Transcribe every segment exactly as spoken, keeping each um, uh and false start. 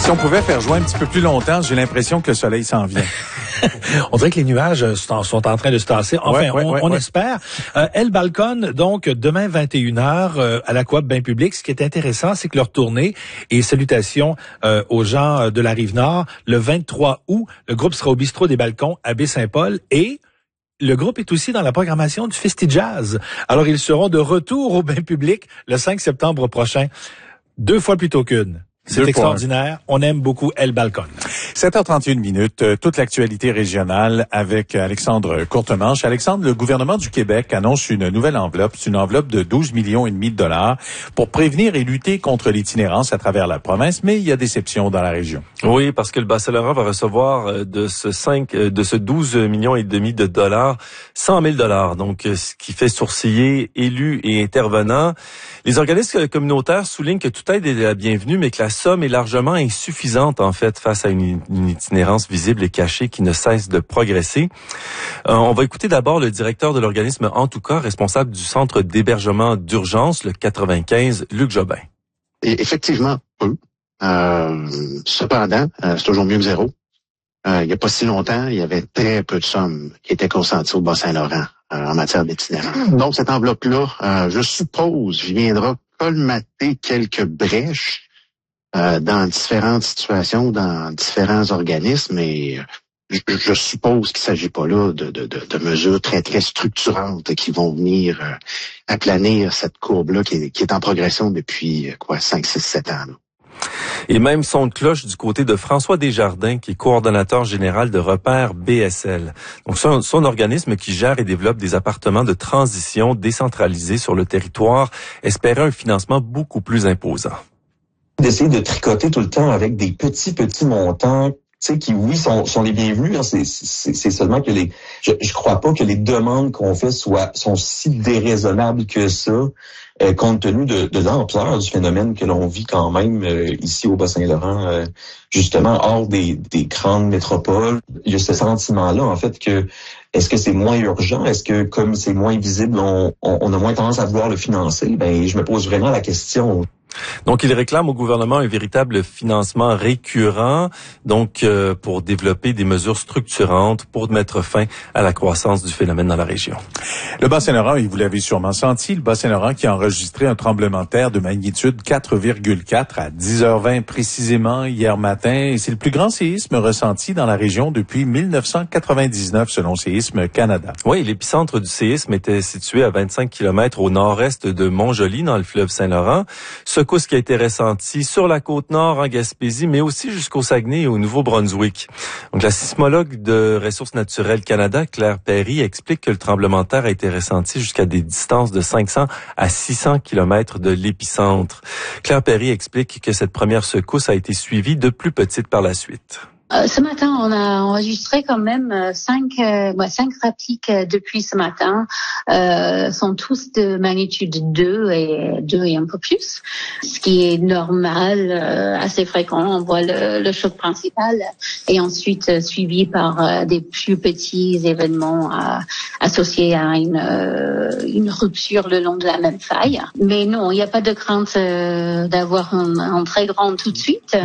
Si on pouvait faire jouer un petit peu plus longtemps, j'ai l'impression que le soleil s'en vient. On dirait que les nuages sont, sont en train de se tasser. Enfin, ouais, ouais, on, ouais, on ouais. espère. Euh, El Balcon, donc, demain vingt et une heures, euh, à la Coop Bain Public. Ce qui est intéressant, c'est que leur tournée, et salutations euh, aux gens de la Rive-Nord, le vingt-trois août, le groupe sera au Bistrot des Balcons à Baie-Saint-Paul et le groupe est aussi dans la programmation du Festi Jazz. Alors, ils seront de retour au Bain Public le cinq septembre prochain. Deux fois plutôt qu'une. C'est Deux extraordinaire. On aime beaucoup El Balcon. sept heures trente et une minutes, euh, toute l'actualité régionale avec Alexandre Courtemanche. Alexandre, le gouvernement du Québec annonce une nouvelle enveloppe. C'est une enveloppe de douze millions et demi de dollars pour prévenir et lutter contre l'itinérance à travers la province, mais il y a déception dans la région. Oui, parce que le Bas-Saint-Laurent va recevoir de ce cinq, de ce douze millions et demi de dollars, cent mille dollars. Donc, ce qui fait sourciller élus et intervenants. Les organismes communautaires soulignent que toute aide est la bienvenue, mais que la somme est largement insuffisante, en fait, face à une, une itinérance visible et cachée qui ne cesse de progresser. Euh, on va écouter d'abord le directeur de l'organisme En tout cas, responsable du centre d'hébergement d'urgence, le quatre-vingt-quinze, Luc Jobin. Et effectivement, peu. Euh, cependant, euh, c'est toujours mieux que zéro. Euh, il n'y a pas si longtemps, il y avait très peu de sommes qui étaient consenties au Bas-Saint-Laurent euh, en matière d'itinérance. Donc, cette enveloppe-là, euh, je suppose, viendra colmater quelques brèches euh, dans différentes situations, dans différents organismes, et je, je suppose qu'il ne s'agit pas là de, de, de, de mesures très, très structurantes qui vont venir euh, aplanir cette courbe-là qui est, qui est en progression depuis, quoi, cinq, six, sept ans. Là. Et même son de cloche du côté de François Desjardins, qui est coordonnateur général de Repère B S L. Donc, son, son organisme qui gère et développe des appartements de transition décentralisés sur le territoire, espérait un financement beaucoup plus imposant. D'essayer de tricoter tout le temps avec des petits, petits montants, tu sais, qui, oui, sont, sont les bienvenus. Hein, c'est, c'est, c'est seulement que les... Je, je crois pas que les demandes qu'on fait soient sont si déraisonnables que ça, euh, compte tenu de, de l'ampleur du phénomène que l'on vit quand même euh, ici au Bas-Saint-Laurent, euh, justement, hors des, des grandes métropoles. Il y a ce sentiment-là, en fait, que est-ce que c'est moins urgent? Est-ce que, comme c'est moins visible, on, on, on a moins tendance à vouloir le financer? Ben, je me pose vraiment la question. Donc, il réclame au gouvernement un véritable financement récurrent, donc euh, pour développer des mesures structurantes pour mettre fin à la croissance du phénomène dans la région. Le Bas-Saint-Laurent, et vous l'avez sûrement senti, le Bas-Saint-Laurent qui a enregistré un tremblement de terre de magnitude quatre virgule quatre à dix heures vingt précisément hier matin. Et c'est le plus grand séisme ressenti dans la région depuis mille neuf cent quatre-vingt-dix-neuf, selon Séisme Canada. Oui, l'épicentre du séisme était situé à vingt-cinq kilomètres au nord-est de Montjoly, dans le fleuve Saint-Laurent. Secousse qui a été ressentie sur la côte nord en Gaspésie, mais aussi jusqu'au Saguenay et au Nouveau-Brunswick. Donc, la sismologue de Ressources naturelles Canada, Claire Perry, explique que le tremblement de terre a été ressenti jusqu'à des distances de cinq cents à six cents kilomètres de l'épicentre. Claire Perry explique que cette première secousse a été suivie de plus petites par la suite. Euh, ce matin, on a enregistré quand même euh, cinq, euh, ouais, cinq pratiques euh, depuis ce matin. Euh, sont tous de magnitude deux et deux et un peu plus, ce qui est normal, euh, assez fréquent. On voit le, le choc principal et ensuite euh, suivi par euh, des plus petits événements euh, associés à une, euh, une rupture le long de la même faille. Mais non, il n'y a pas de crainte euh, d'avoir un, un très grand tout de suite.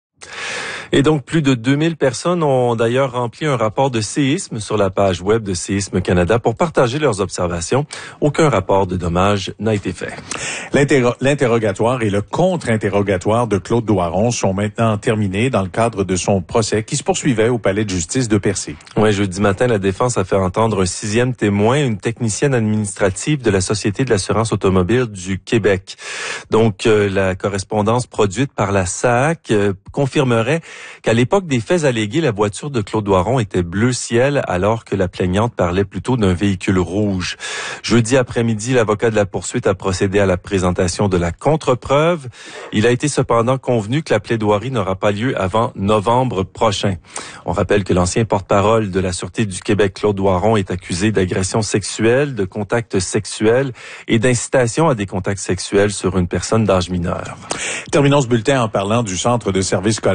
Et donc, plus de deux mille personnes ont d'ailleurs rempli un rapport de séisme sur la page web de Séisme Canada pour partager leurs observations. Aucun rapport de dommages n'a été fait. L'interro- l'interrogatoire et le contre-interrogatoire de Claude Doiron sont maintenant terminés dans le cadre de son procès qui se poursuivait au palais de justice de Percé. Oui, jeudi matin, la défense a fait entendre un sixième témoin, une technicienne administrative de la Société de l'assurance automobile du Québec. Donc, euh, la correspondance produite par la S A C euh, confirmerait qu'à l'époque des faits allégués, la voiture de Claude Doiron était bleu ciel alors que la plaignante parlait plutôt d'un véhicule rouge. Jeudi après-midi, l'avocat de la poursuite a procédé à la présentation de la contre-preuve. Il a été cependant convenu que la plaidoirie n'aura pas lieu avant novembre prochain. On rappelle que l'ancien porte-parole de la Sûreté du Québec, Claude Doiron, est accusé d'agression sexuelle, de contact sexuel et d'incitation à des contacts sexuels sur une personne d'âge mineur. Terminons ce bulletin en parlant du Centre de services scolaires des femmes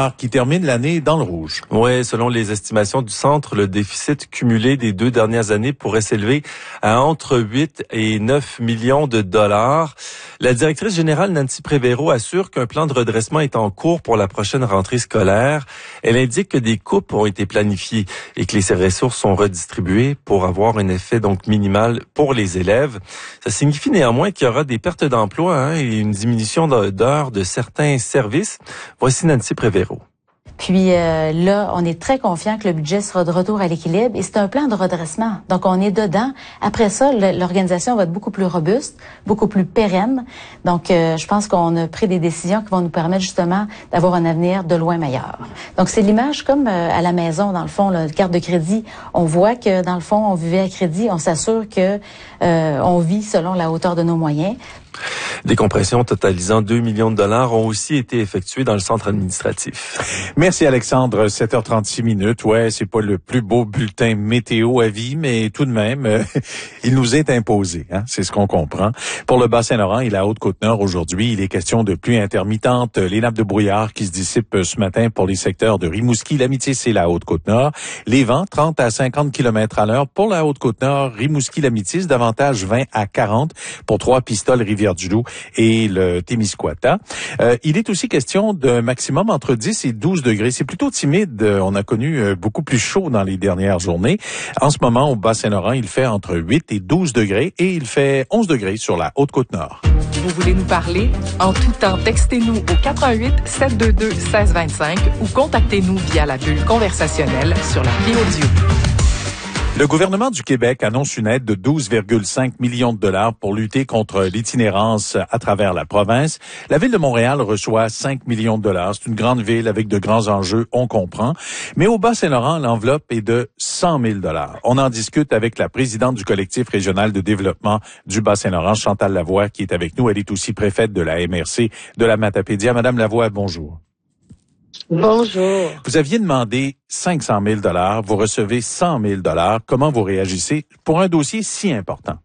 dollars qui termine l'année dans le rouge. Oui, selon les estimations du centre, le déficit cumulé des deux dernières années pourrait s'élever à entre huit et neuf millions de dollars. La directrice générale Nancy Prévéraud assure qu'un plan de redressement est en cours pour la prochaine rentrée scolaire. Elle indique que des coupes ont été planifiées et que les ressources sont redistribuées pour avoir un effet donc minimal pour les élèves. Ça signifie néanmoins qu'il y aura des pertes d'emploi hein, et une diminution d'heures de certains services. Voici Nancy Prévéraud. Puis euh, là, on est très confiant que le budget sera de retour à l'équilibre et c'est un plan de redressement. Donc, on est dedans. Après ça, l'organisation va être beaucoup plus robuste, beaucoup plus pérenne. Donc, euh, je pense qu'on a pris des décisions qui vont nous permettre justement d'avoir un avenir de loin meilleur. Donc, c'est l'image comme euh, à la maison, dans le fond, la carte de crédit. On voit que, dans le fond, on vivait à crédit. On s'assure que euh, on vit selon la hauteur de nos moyens. Des compressions totalisant deux millions de dollars ont aussi été effectuées dans le centre administratif. Merci Alexandre, sept heures trente-six minutes. Ouais, c'est pas le plus beau bulletin météo à vie, mais tout de même, euh, il nous est imposé, hein, c'est ce qu'on comprend. Pour le Bas-Saint-Laurent et la Haute-Côte-Nord aujourd'hui, il est question de pluie intermittente, les nappes de brouillard qui se dissipent ce matin pour les secteurs de Rimouski, l'Amitié, et la Haute-Côte-Nord. Les vents, trente à cinquante kilomètres à l'heure pour la Haute-Côte-Nord, Rimouski, l'Amitié, davantage vingt à quarante pour Trois-Pistoles, Rivière-du-Loup et le Témiscouata. Euh, il est aussi question d'un maximum entre dix et douze degrés. C'est plutôt timide. On a connu beaucoup plus chaud dans les dernières journées. En ce moment, au Bas-Saint-Laurent, il fait entre huit et douze degrés et il fait onze degrés sur la Haute-Côte-Nord. Vous voulez nous parler? En tout temps, textez-nous au quatre un huit, sept deux deux, un six deux cinq ou contactez-nous via la bulle conversationnelle sur l'appli audio. Le gouvernement du Québec annonce une aide de douze virgule cinq millions de dollars pour lutter contre l'itinérance à travers la province. La ville de Montréal reçoit cinq millions de dollars. C'est une grande ville avec de grands enjeux, on comprend. Mais au Bas-Saint-Laurent, l'enveloppe est de cent mille dollars. On en discute avec la présidente du collectif régional de développement du Bas-Saint-Laurent, Chantal Lavoie, qui est avec nous. Elle est aussi préfète de la M R C de la Matapédia. Madame Lavoie, bonjour. Bonjour. Vous aviez demandé cinq cent mille dollars, vous recevez cent mille dollars. Comment vous réagissez pour un dossier si important?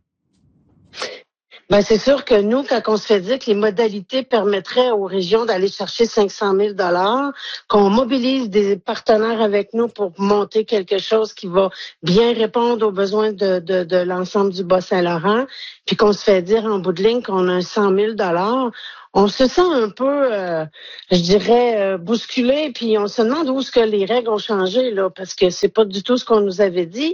Ben, c'est sûr que nous, quand on se fait dire que les modalités permettraient aux régions d'aller chercher cinq cent mille dollars, qu'on mobilise des partenaires avec nous pour monter quelque chose qui va bien répondre aux besoins de, de, de l'ensemble du Bas-Saint-Laurent, puis qu'on se fait dire en bout de ligne qu'on a un cent mille dollars, on se sent un peu, euh, je dirais, euh, bousculé, puis on se demande où est-ce que les règles ont changé, là, parce que c'est pas du tout ce qu'on nous avait dit.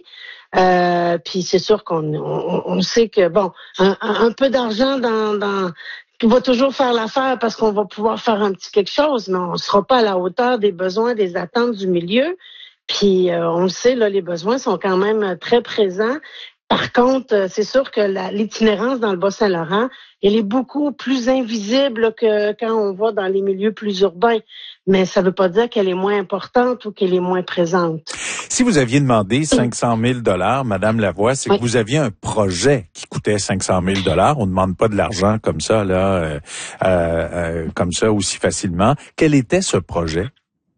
Euh, puis c'est sûr qu'on on, on sait que, bon, un, un peu d'argent dans, dans qui va toujours faire l'affaire parce qu'on va pouvoir faire un petit quelque chose, mais on ne sera pas à la hauteur des besoins, des attentes du milieu. Puis euh, on le sait, là, les besoins sont quand même très présents. Par contre, c'est sûr que la, l'itinérance dans le Bas-Saint-Laurent, elle est beaucoup plus invisible que quand on va dans les milieux plus urbains. Mais ça ne veut pas dire qu'elle est moins importante ou qu'elle est moins présente. Si vous aviez demandé cinq cent mille dollars, Madame Lavoie, c'est oui. que vous aviez un projet qui coûtait cinq cent mille dollars. On ne demande pas de l'argent comme ça, là, euh, euh, comme ça aussi facilement. Quel était ce projet?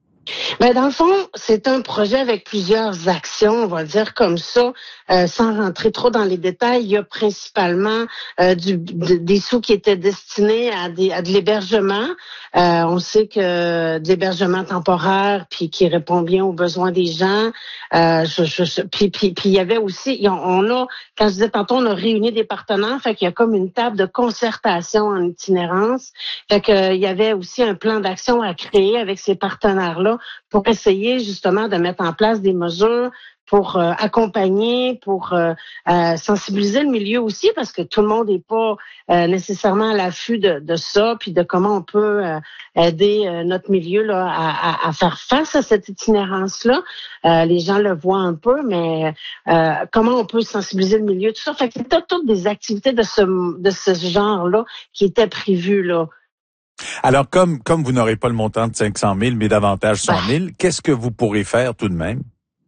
Ben dans le fond, c'est un projet avec plusieurs actions, on va dire comme ça, euh, sans rentrer trop dans les détails. Il y a principalement euh, du, de, des sous qui étaient destinés à, des, à de l'hébergement. Euh, on sait que de l'hébergement temporaire, puis qui répond bien aux besoins des gens. Euh, je, je, je, puis, puis, puis il y avait aussi, on, on a, quand je disais tantôt, on a réuni des partenaires, fait qu'il y a comme une table de concertation en itinérance. Fait que il y avait aussi un plan d'action à créer avec ces partenaires-là pour essayer justement de mettre en place des mesures pour euh, accompagner, pour euh, euh, sensibiliser le milieu aussi, parce que tout le monde n'est pas euh, nécessairement à l'affût de, de ça, puis de comment on peut euh, aider euh, notre milieu là à, à, à faire face à cette itinérance-là. Euh, les gens le voient un peu, mais euh, comment on peut sensibiliser le milieu, tout ça. Fait que c'était toutes des activités de ce de ce genre-là qui étaient prévues là. Alors, comme comme vous n'aurez pas le montant de cinq cent mille, mais davantage cent mille, qu'est-ce que vous pourrez faire tout de même?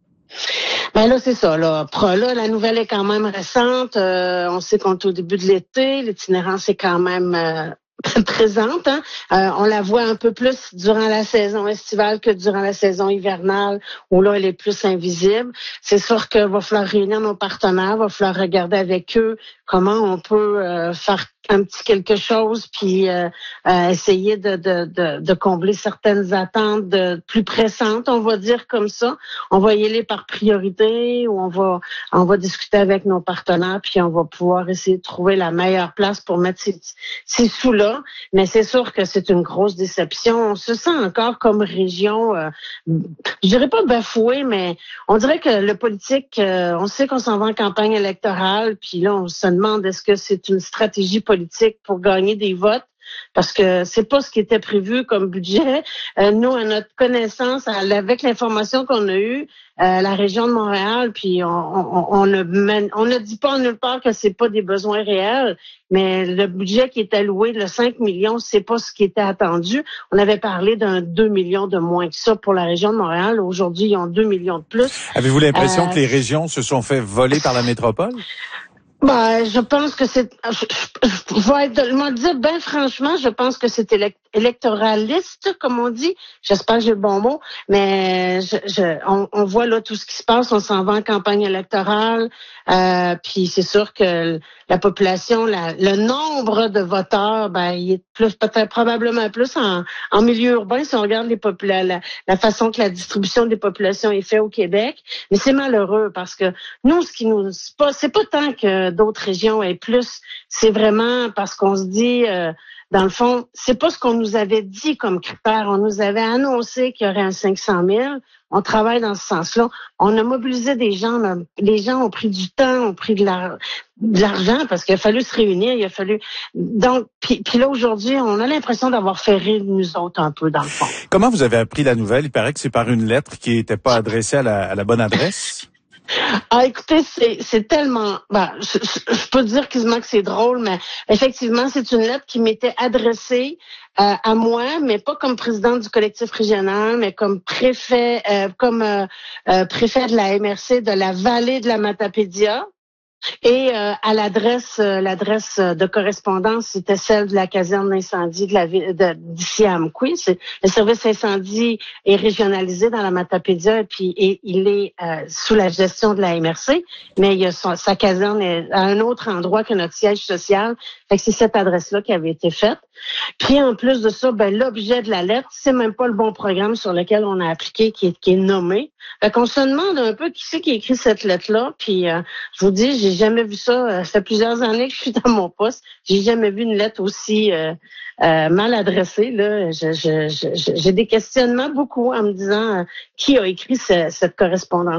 Ben là, c'est ça. Là, là la nouvelle est quand même récente. Euh, on sait qu'on est au début de l'été. L'itinérance est quand même euh, présente. Hein? Euh, on la voit un peu plus durant la saison estivale que durant la saison hivernale, où là, elle est plus invisible. C'est sûr qu'il va falloir réunir nos partenaires, il va falloir regarder avec eux comment on peut euh, faire un petit quelque chose, puis euh, euh, essayer de, de, de, de combler certaines attentes de, plus pressantes, on va dire comme ça. On va y aller par priorité, ou on va on va discuter avec nos partenaires, puis on va pouvoir essayer de trouver la meilleure place pour mettre ces, ces sous-là. Mais c'est sûr que c'est une grosse déception. On se sent encore comme région, euh, je dirais pas bafoué, mais on dirait que le politique, euh, on sait qu'on s'en va en campagne électorale, puis là, on se demande est-ce que c'est une stratégie politique pour gagner des votes, parce que c'est pas ce qui était prévu comme budget. Euh, nous, à notre connaissance, avec l'information qu'on a eue, euh, la région de Montréal, puis on, on, on, ne, on ne dit pas en nulle part que c'est pas des besoins réels, mais le budget qui est alloué, le cinq millions, c'est pas ce qui était attendu. On avait parlé d'un deux millions de moins que ça pour la région de Montréal. Aujourd'hui, ils ont deux millions de plus. Avez-vous l'impression euh, que les régions se sont fait voler par la métropole? Ben, je pense que c'est, je, je, je vais être, moi dire, ben franchement, je pense que c'est élect, électoraliste, comme on dit. J'espère que j'ai le bon mot, mais je, je, on, on voit là tout ce qui se passe. On s'en va en campagne électorale, euh, puis c'est sûr que la population, la, le nombre de voteurs, ben il est plus, peut-être probablement plus en, en milieu urbain si on regarde les popula- la, la façon que la distribution des populations est faite au Québec. Mais c'est malheureux parce que nous, ce qui nous, c'est pas, c'est pas tant que d'autres régions aient plus, c'est vraiment parce qu'on se dit, euh, dans le fond, c'est pas ce qu'on nous avait dit comme critère. On nous avait annoncé qu'il y aurait un cinq cent mille. On travaille dans ce sens-là. On a mobilisé des gens. Là. Les gens ont pris du temps, ont pris de, la, de l'argent parce qu'il a fallu se réunir. Il a fallu. Donc, puis, puis là aujourd'hui, on a l'impression d'avoir fait rire nous autres un peu dans le fond. Comment vous avez appris la nouvelle? Il paraît que c'est par une lettre qui n'était pas adressée à la, à la bonne adresse. Ah, écoutez, c'est, c'est tellement, ben, je, je, je peux dire quasiment que c'est drôle, mais effectivement, c'est une lettre qui m'était adressée euh, à moi, mais pas comme présidente du collectif régional, mais comme préfet, euh, comme euh, euh, préfet de la M R C de la vallée de la Matapédia. Et euh, à l'adresse, euh, l'adresse de correspondance, c'était celle de la caserne d'incendie de la ville de, d'ici à Amqui. C'est, le service incendie est régionalisé dans la Matapédia et puis et, il est euh, sous la gestion de la M R C, mais il y a son, sa caserne est à un autre endroit que notre siège social. Fait que c'est cette adresse-là qui avait été faite. Puis en plus de ça, ben l'objet de la lettre, c'est même pas le bon programme sur lequel on a appliqué qui est, qui est nommé. Fait qu'on se demande un peu qui c'est qui a écrit cette lettre-là. Puis euh, je vous dis, j'ai jamais vu ça. Ça fait plusieurs années que je suis dans mon poste. J'ai jamais vu une lettre aussi euh, euh, mal adressée. Là, je, je, je, j'ai des questionnements beaucoup en me disant euh, qui a écrit ce, cette correspondance.